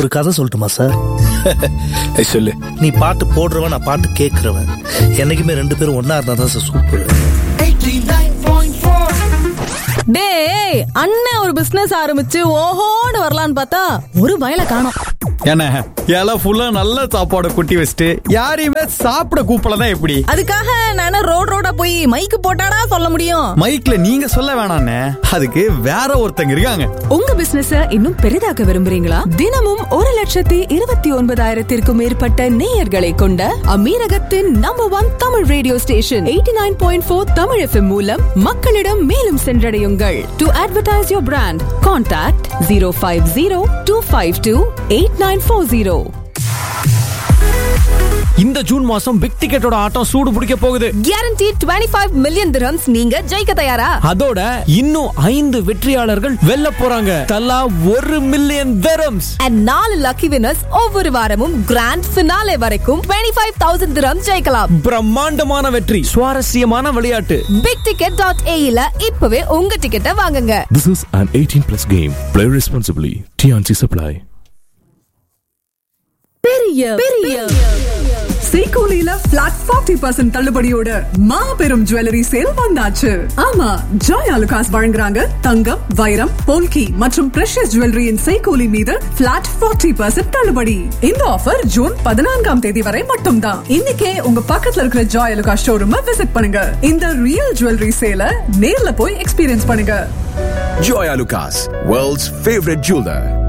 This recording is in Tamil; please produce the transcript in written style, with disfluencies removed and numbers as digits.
ஒரு கதை சொல்லட்டுமா சார்? சொல்லு. நீ பாட்டு போடுறவன், நான் பாட்டு கேட்கறவன், என்னைக்குமே ரெண்டு பேரும் ஒன்னா இருந்தா தான் சார் சூப்பர். டேய், அண்ணன் ஒரு பிசினஸ் ஆரம்பிச்சு ஓஹோன்னு வரலான்னு பார்த்தா ஒரு வயல காணோம். என்ன எல்லாம் ஃபுல்லா நல்ல சாப்பாடு குட்டி வச்சுட்டு யாரையுமே சாப்பிட கூப்பிடலாம் எப்படி? அதுக்காக நானே ரோடா போய் மைக்கு போட்டாடா சொல்ல முடியும்? மைக்ல நீங்க சொல்ல வேணாண்ணே, அதுக்கு வேற ஒருத்தங்க இருக்காங்க. உங்க பிசினஸ இன்னும் பெரிதாக்க விரும்புறீங்களா? தினமும் 1,29,000 மேற்பட்ட நேயர்களை கொண்ட அமீரகத்தின் number 1 Tamil radio station 89.4 Tamil FM மூலம் மக்களிடம் மேலும் சென்றடையுங்கள். To advertise your brand, contact 050-252-8940. இந்த ஜூன் மாசம் பிக் டிக்கெட்டோட ஆட்டம் சூடு பிடிக்க போகுது. Guaranteed 25 million dirhams. நீங்க ஜெயிக்க தயாரா? அதோட இன்னும் 5 வெற்றியாளர்கள் வெல்ல போறாங்க. தலா 1 million dirhams. And 4 lucky winners ஒவ்வொரு வாரமும் கிராண்ட் ஃபினாலே வரைக்கும் 25,000 dirhams ஜெயிக்கலாம். பிரம்மாண்டமான வெற்றி, சுவாரஸ்யமான விளையாட்டு. bigticket.ae ல இப்பவே உங்க டிக்கெட்டை வாங்குங்க. This is an 18+ game. Play responsibly. TNC Supply. பெரிய சீகோலில பிளாட் 40% தள்ளுபடியோட மாபெரும் ஜுவல்லரி சேல் வந்தாச்சு. ஆமா, ஜாய் ஆலுகாஸ் வழங்குறாங்க தங்கம், வைரம், போல்கி மற்றும் பிரஷியஸ் ஜுவல்லரியின் சீகோலி மீது பிளாட் 40% தள்ளுபடி. இந்த ஆஃபர் ஜூன் 14ஆம் தேதி வரை மட்டும்தான். இன்னைக்கே உங்க பக்கத்துல இருக்கிற ஜாய் ஆலுகாஸ் ஷோரூம் விசிட் பண்ணுங்க. இந்த ரியல் ஜுவல்லரி சேல நேர்ல போய் எக்ஸ்பீரியன்ஸ் பண்ணுங்க. Joy Alucas, world's favorite jeweler.